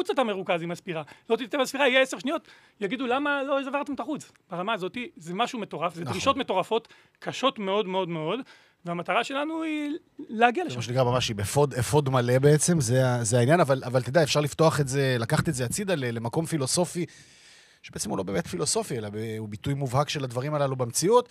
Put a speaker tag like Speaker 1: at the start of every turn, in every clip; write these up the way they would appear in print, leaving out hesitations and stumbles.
Speaker 1: בחוץ אתה מרוכז עם הספירה. לא תצא בספירה, יהיה 10 שניות, יגידו למה לא עברתם את החוץ. ברמה הזאת זה משהו מטורף, זה דרישות מטורפות, קשות מאוד מאוד מאוד, והמטרה שלנו היא להגיע לשם.
Speaker 2: מה שנקרא ממש, היא אפוד מלא בעצם, זה העניין, אבל תדע, אפשר לפתוח את זה, לקחת את זה הצידה למקום פילוסופי, שבעצם הוא לא באמת פילוסופי, אלא הוא ביטוי מובהק של הדברים הללו במציאות,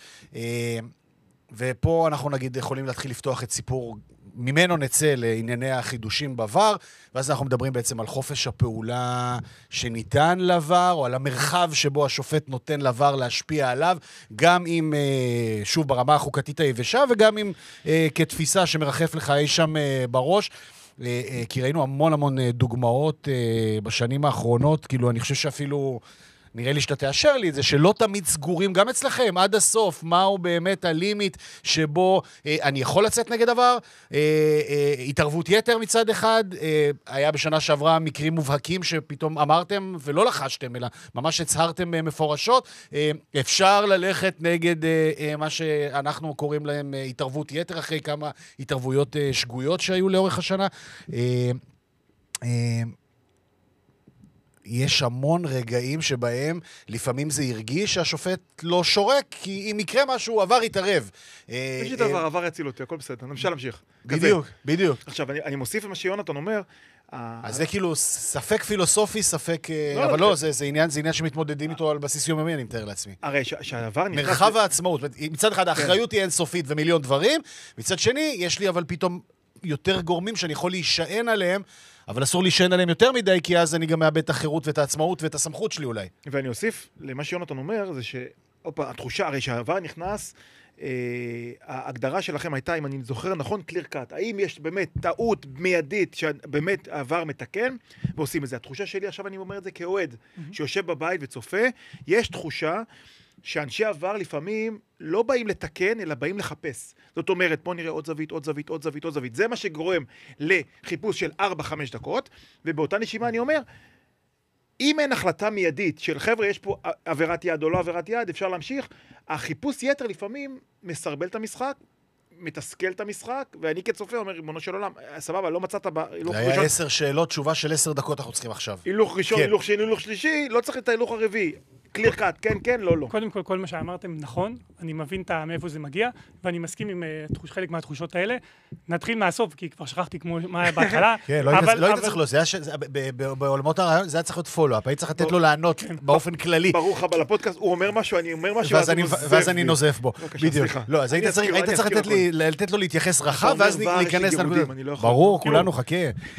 Speaker 2: ופה אנחנו נגיד יכולים להתחיל לפתוח את סיפור, ממנו נצא לענייני החידושים בעבר, ואז אנחנו מדברים בעצם על חופש הפעולה שניתן לעבר, או על המרחב שבו השופט נותן לעבר להשפיע עליו, גם אם, שוב, ברמה החוקתית היבשה, וגם אם כתפיסה שמרחף לך אי שם בראש, כי ראינו המון דוגמאות בשנים האחרונות, כאילו אני חושב שאפילו נראה לי שאתה תאשר לי את זה, שלא תמיד סגורים, גם אצלכם, עד הסוף, מהו באמת הלימיט שבו אני יכול לצאת נגד דבר, התערבות יתר מצד אחד, היה בשנה שעברה מקרים מובהקים שפתאום אמרתם ולא לחשתם, אלא ממש הצהרתם מפורשות, אפשר ללכת נגד מה שאנחנו קוראים להם התערבות יתר, אחרי כמה התערבויות שגויות שהיו לאורך השנה. יש המון רגעים שבהם לפעמים זה הרגיש שהשופט לא שורק, כי אם יקרה משהו, עבר יתערב.
Speaker 3: יש לי דבר, עבר יציל אותי, הכל בסדר, נמשל להמשיך.
Speaker 2: בדיוק.
Speaker 3: עכשיו, אני מוסיף למה שיונתן אומר,
Speaker 2: אז זה כאילו ספק פילוסופי, ספק, אבל לא, זה עניין שמתמודדים איתו על בסיס יוממי, אני מתאר לעצמי.
Speaker 3: הרי שהעבר נכנס...
Speaker 2: מרחב העצמאות, מצד אחד האחריות היא אינסופית ומיליון דברים, מצד שני, יש לי אבל פתאום יותר גורמים שאני יכול להישען עליהם, אבל אסור להישען עליהם יותר מדי, כי אז אני גם מאבד את החירות ואת העצמאות ואת הסמכות שלי אולי.
Speaker 3: ואני אוסיף, למה שיונתן אומר, זה התחושה, הרי שהעבר נכנס, ההגדרה שלכם הייתה, אם אני זוכר נכון, clear cut. האם יש באמת טעות מיידית שבאמת העבר מתקן, ועושים את זה. התחושה שלי, עכשיו אני אומר את זה כאוהד, שיושב בבית וצופה, יש תחושה שאנשי עבר לפעמים לא באים לתקן, אלא באים לחפש. זאת אומרת, בוא נראה עוד זווית, עוד זווית, עוד זווית, עוד זווית. זה מה שגורם לחיפוש של 4-5 דקות, ובאותה נשימה אני אומר, אם אין החלטה מיידית של חבר'ה, יש פה עבירת יד או לא עבירת יד, אפשר להמשיך, החיפוש יתר לפעמים מסרבל את המשחק, מתסכל את המשחק, ואני כצופה אומר, ריבונו של עולם, סבבה, לא מצאת בהילוך
Speaker 2: ראשון. זה היה 10 שאלות, תשובה של 10 דקות אנחנו צריכים עכשיו.
Speaker 3: הילוך ראשון, הילוך שני, הילוך שלישי, לא צריך את ההילוך הרביעי. קליר קאט, כן, כן, לא, לא.
Speaker 1: קודם כל מה שאמרתם נכון, אני מבין מאיפה זה מגיע, ואני מסכים עם חלק מהתחושות האלה. נתחיל מהסוף, כי כבר שכחתי מה היה בהתחלה.
Speaker 2: כן, לא היית צריך לו, בעולמות הרעיון, זה היה צריך להיות פולו-אפ, היית צריך לתת לו לענות באופן כללי.
Speaker 3: ברוך הבא לפודקאסט, הוא אומר משהו, אני אומר משהו,
Speaker 2: ואז אני נוזף בו. בדיוק. לא, אז היית צריך לתת לו להתייחס רחב, ואז ניכנס לנקודות. ברור, כולנו, חכה.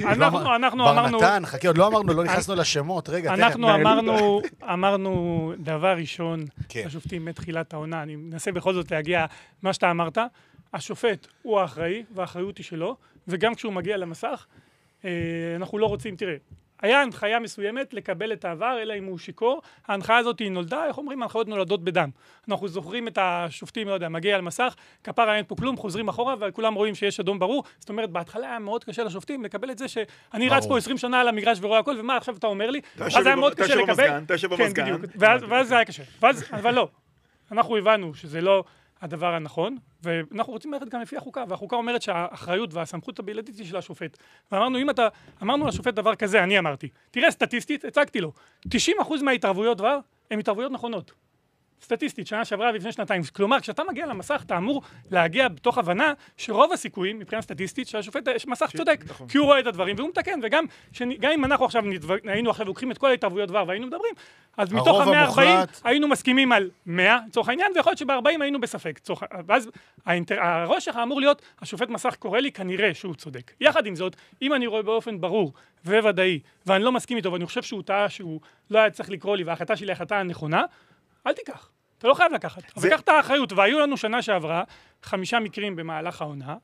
Speaker 2: ברנתן, חכה, עוד לא אמרנו, לא נכנסנו לשמות, רגע.
Speaker 1: אנחנו אמרנו דבר ראשון, השופטים מתחילת העונה, אני מנסה בכל זאת להגיע מה שאתה אמרת, השופט הוא האחראי, והאחריות היא שלו, וגם כשהוא מגיע למסך, אנחנו לא רוצים, תראה, היה הנחיה מסוימת לקבל את העבר, אלא אם הוא שיקור, ההנחיה הזאת היא נולדה, איך אומרים, הנחיות נולדות בדם. אנחנו זוכרים את השופטים, לא יודע, מגיע למסך, כפרה אין פה כלום, חוזרים אחורה, וכולם רואים שיש אדום ברור, זאת אומרת, בהתחלה היה מאוד קשה לשופטים לקבל את זה שאני רץ פה 20 שנה על המגרש ורואה הכל, ומה עכשיו אתה אומר לי? אז היה מאוד קשה לקבל. כן, בדיוק. ואז זה היה קשה. אבל לא, אנחנו הבנו שזה לא הדבר הנכון, ואנחנו רוצים ללכת גם לפי החוקה, והחוקה אומרת שהאחריות והסמכות הבלעדית היא של השופט. ואמרנו, אמרנו לשופט דבר כזה, אני אמרתי, תראה סטטיסטית, הצגתי לו, 90% מההתערבויות דבר, הן התערבויות נכונות. סטטיסטית, שנה שעברה לפני שנתיים. כלומר, כשאתה מגיע למסך, אתה אמור להגיע בתוך הבנה שרוב הסיכויים, מבחינה סטטיסטית, שהשופט מסך צודק, כי הוא רואה את הדברים והוא מתקן, וגם אם אנחנו עכשיו היינו אחרי ולוקחים את כל ההתערבויות דבר והיינו מדברים, אז מתוך ה-140 היינו מסכימים על 100, צורך העניין, ויכול להיות שב-40 היינו בספק. ואז הראש שלך אמור להיות, השופט מסך קורא לי, כנראה שהוא צודק. יחד עם זאת, אם אני רואה באופן ברור וודאי, ואני לא מסכים איתו, ואני חושב שהוא טעה, שהוא לא היה צריך לקרוא לי, וההחלטה שלי ההחלטה הנכונה, אל תיקח. אתה לא חייב לקחת. אבל קח את האחריות. והיו לנו שנה שעברה 5 מקרים במהלך העונה,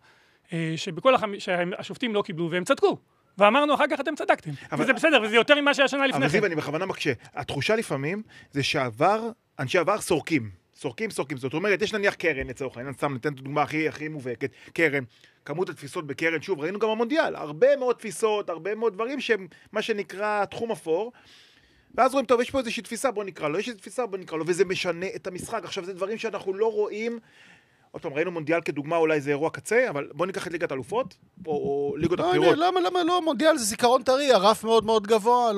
Speaker 1: שהשופטים לא קיבלו, והם צדקו. ואמרנו, אחר כך אתם צדקתם. וזה בסדר, וזה יותר ממה שהיה שנה לפני כן.
Speaker 3: אבל אני בכוונה מקשה. התחושה לפעמים זה אנשי עבר סורקים. סורקים. זאת אומרת, יש נניח קרן, לצורך העניין, סתם ניתן את הדוגמה הכי מובהקת. קרן, כמות התפיסות בקרן, שוב, ראינו גם המונדיאל. הרבה מאוד תפיסות, הרבה מאוד דברים שהם מה שנקרא תחום אפור. ואז רואים, טוב, יש פה איזושהי תפיסה, בוא נקרא לו, יש איזושהי תפיסה, בוא נקרא לו, וזה משנה את המשחק. עכשיו, זה דברים שאנחנו לא רואים, עוד פעם, ראינו מונדיאל כדוגמה, אולי זה אירוע קצה, אבל בוא ניקח את ליגת אלופות, או ליגות הבחירות.
Speaker 2: למה לא? מונדיאל זה זיכרון טרי, הרף מאוד מאוד גבוה,